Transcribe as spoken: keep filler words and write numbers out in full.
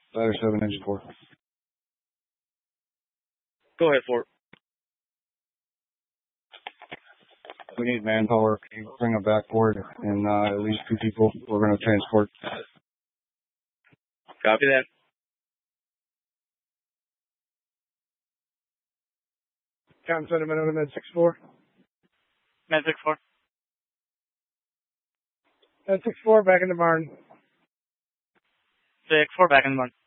Ladder seven, engine four. Go ahead, Fort. We need manpower. Can you bring a backboard and uh, at least two people we're going to transport? Copy that. Count sentiment on the med six four. Med six four. Med six four, back in the barn. six four, back in the barn.